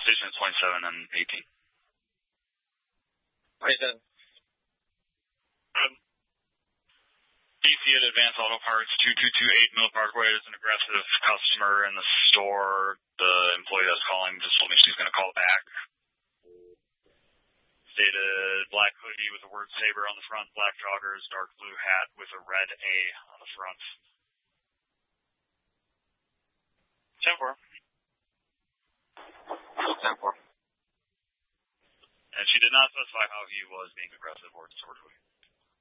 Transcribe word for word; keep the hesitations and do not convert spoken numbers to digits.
Station twenty-seven and eighteen. twenty-seven. D C at Advanced Auto Parts, two two two eight Mill Parkway. There's an aggressive customer in the store. The employee that's calling just told me she's going to call back. Stated black hoodie with the word Saber on the front, black joggers, dark blue hat with a red A on the front. ten four. ten four. And she did not specify how he was being aggressive or disorderly.